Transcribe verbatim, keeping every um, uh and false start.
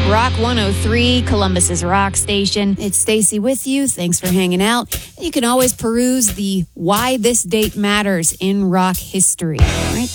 Rock one oh three, Columbus's rock station. It's Stacy with you. Thanks for hanging out. You can always peruse the Why This Date Matters in Rock History. All right.